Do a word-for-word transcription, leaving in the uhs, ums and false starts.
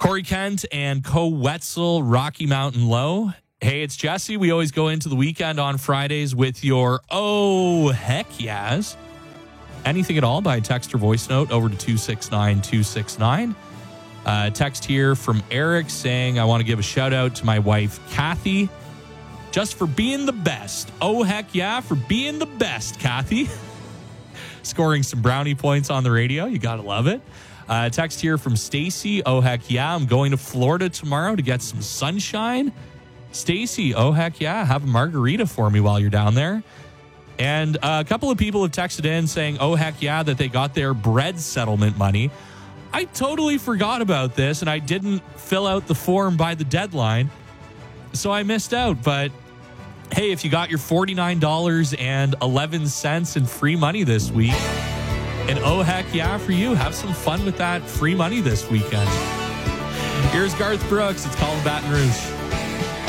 Corey Kent and Co Wetzel, Rocky Mountain Low. Hey, it's Jesse. We always go into the weekend on Fridays with your oh heck yes. Anything at all by text or voice note over to two six nine two six nine. Uh, text here from Eric saying, I want to give a shout out to my wife, Kathy, just for being the best. Oh, heck yeah, for being the best, Kathy. Scoring some brownie points on the radio. You got to love it. Uh, text here from Stacy. Oh, heck yeah, I'm going to Florida tomorrow to get some sunshine. Stacy, oh, heck yeah, have a margarita for me while you're down there. And uh, a couple of people have texted in saying, oh, heck yeah, that they got their bread settlement money. I totally forgot about this, and I didn't fill out the form by the deadline, so I missed out. But hey, if you got your forty-nine dollars and eleven cents in free money this week, and oh, heck yeah for you, have some fun with that free money this weekend. Here's Garth Brooks. It's called Baton Rouge.